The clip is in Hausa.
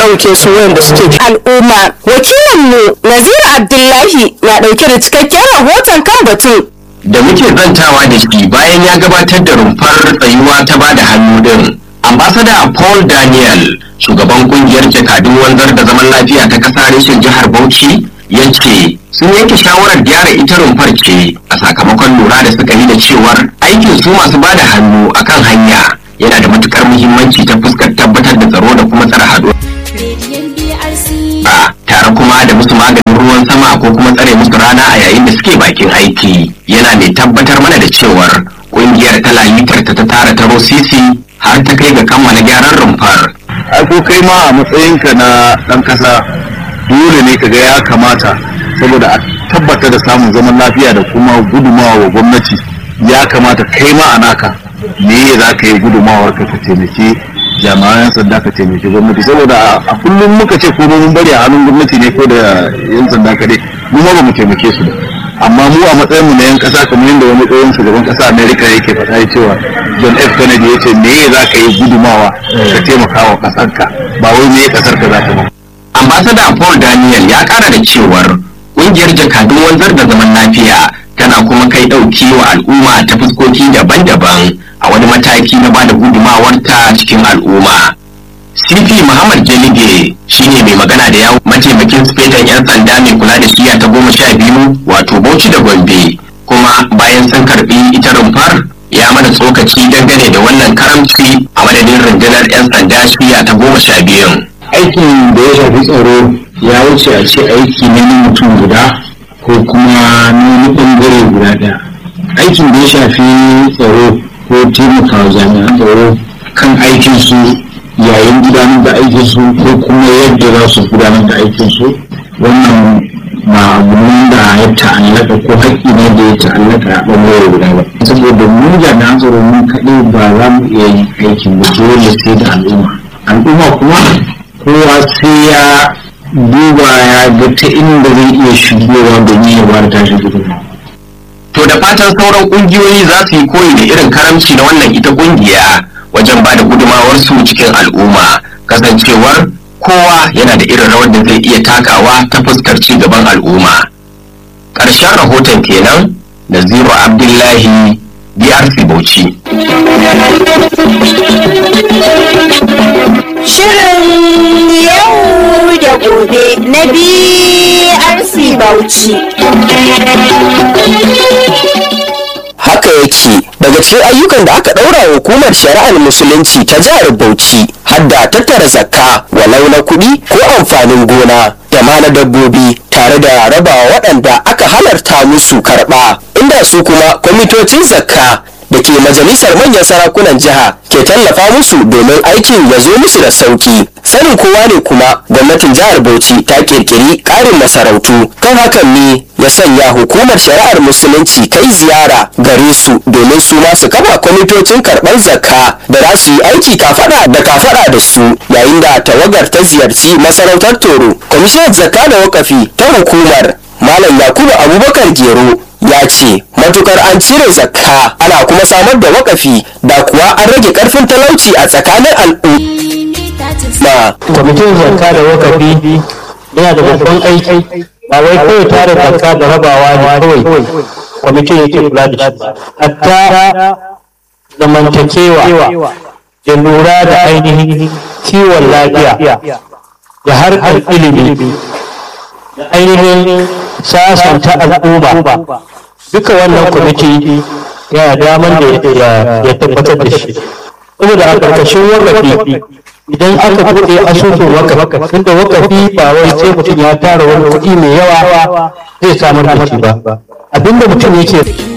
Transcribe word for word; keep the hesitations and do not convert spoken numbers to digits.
ɗauke su wanda suke al'umma. Wakilinmu Naziru Abdullahi na ɗauke da cikakken rahoton kan batun. Da muke zantawa da shi bayan ya gabatar da rumfar tsayuwa ta bada hannu din. Ambassador Paul Daniel, shugaban kungiyar jakadun wanzar da zaman lafiya ta ƙasa reshen jihar Bauchi, ya ce sun yanke shawarar gyara ita rumfar ce a sakamakon lura da suka yi da cewar aikin su masu bada hannu akan hanya yana da matukar muhimmanci ta fuskar tabbatar da tsaro da kuma tsare haɗuwa. Tare kuma da musu maganin ruwan sama ko kuma tsare musu rana a yayin da suke bakin aiki, yana mai tabbatar mana da cewar kungiyar ta lalitar ta ta tara taro sisi har ta kai ga kammala gyaran rumfar. Ko kai ma a matsayinka na ɗan ƙasa dole ne ka ga ya kamata saboda a tabbatar da samun zaman lafiya da kuma gudumawa wa gwamnati, ya kamata kai ma a naka me za ka yi gudumawar ka ka taimake jami'an sanda ka taimake gwamnati, saboda a kullum muka ce ko mun bari a hannun gwamnati ne ko da yan sanda kadai mu ma ba mu taimake su ba, amma mu a matsayin mu na yan kasa kamar yadda wani tsohon shugaban kasa America yake faɗa cewa John F Kennedy ya ce me za ka yi gudumawa ka taimaka wa kasarka ba wai me kasar ka za ta ba. Ambassador Paul Daniel ya kara da cewar kungiyar jakadun wanzar da zaman lafiya tana kuma kai dauki wa al'umma ta fuskoki daban-daban a wani mataki na bada gudumawar ta cikin al'umma. C P Muhammad Jalige shine mai magana da yawun mataimakin sifetan yan sanda mai kula da shiya ta goma sha biyu wato Bauchi da Gombe, kuma bayan sun karbi ita rumfar ya mana tsokaci dangane da wannan karamci a madadin rundunar yan sanda shiya ta goma sha biyun. Aikin da ya shafi tsaro ya wuce a ce aiki ne na mutum guda ko kuma na wani bangare guda daya. Aikin da ya shafi tsaro ko taimakawa jami'an tsaro kan aikin su yayin gudanar da aikin su ko kuma yadda za su gudanar da aikin su, wannan ba abu da ya ta'allaka ko haƙƙi ne da ya ta'allaka a bangare guda ba, saboda mu jami'an tsaro mun kaɗai ba za mu iya yin aikin ba, dole sai da al'umma al'umma kuma kowa sai ya duba ya ga ta inda zai iya shigowa domin ya bada tashi gudunmawa. To da fatan sauran kungiyoyi za su yi koyi da irin karamci na wannan ita kungiya wajen ba da gudumawarsu cikin al'umma, kasancewar kowa yana da irin rawar da zai iya takawa ta fuskar ci gaban al'umma. Ƙarshen rahoton kenan, Naziru Abdullahi, B R C Bauchi. Shirin yau da gobe na B R C Bauchi. haka yake daga cikin ayyukan da aka ɗaura wa hukumar shari'ar musulunci ta jihar Bauchi har da tattara zakka walau na kuɗi ko amfanin gona da ma na dabbobi tare da rabawa waɗanda aka halarta musu karɓa, inda su kuma kwamitocin zakka da ke majalisar manyan sarakunan jiha ke tallafa musu domin aikin ya zo musu da sauki. Sanin kowa ne kuma gwamnatin jihar Bauchi ta kirkiri ƙarin masarautu, kan hakan ne ya sanya hukumar shari'ar musulunci kai ziyara gare su domin su ma su kafa kwamitocin karɓar zakka da za su yi aiki kafaɗa da kafaɗa da su. Yayin da tawagar ta ziyarci masarautar Toro, kwamishinan zakka da wakafi ta hukumar Malam Yakubu Abubakar Gero ya ce matukar an cire zakka ana kuma samar da wakafi da kuwa an rage karfin talauci a tsakanin al'umma. Kwamitin zakka da wakafi yana da babban aiki, ba wai kawai tare zakka da rabawa ne kawai kwamitin yake kula da shi, hatta zamantakewa da lura da ainihin kiwon lafiya da harkar ilimi da ainihin sasanta al'umma, duka wannan kwamiti yana daman da ya tabbatar da shi. Saboda a ƙarƙashin wakafi idan aka buɗe asusun wakafi, tunda wakafi ba wai sai mutum ya tara wani kuɗi mai yawa zai samar da shi ba, abinda mutum yake